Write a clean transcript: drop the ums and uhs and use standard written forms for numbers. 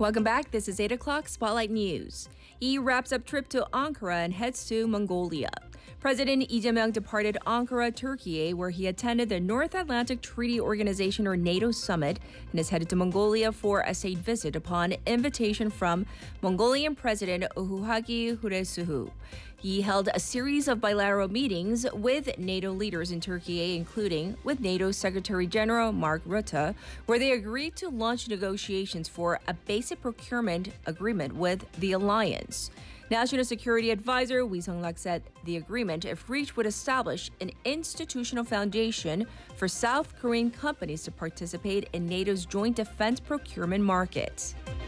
Welcome back. This is 8 o'clock Spotlight News. He wraps up trip to Ankara and heads to Mongolia. President Lee Jae-myung departed Ankara, Turkey, where he attended the North Atlantic Treaty Organization or NATO summit and is headed to Mongolia for a state visit upon invitation from Mongolian President Ohuhagi Huresuhu. He held a series of bilateral meetings with NATO leaders in Turkey, including with NATO Secretary General Mark Rutte, where they agreed to launch negotiations for a basic procurement agreement with the alliance. National Security Advisor Wi Sung-lak said the agreement, if reached, would establish an institutional foundation for South Korean companies to participate in NATO's joint defense procurement market.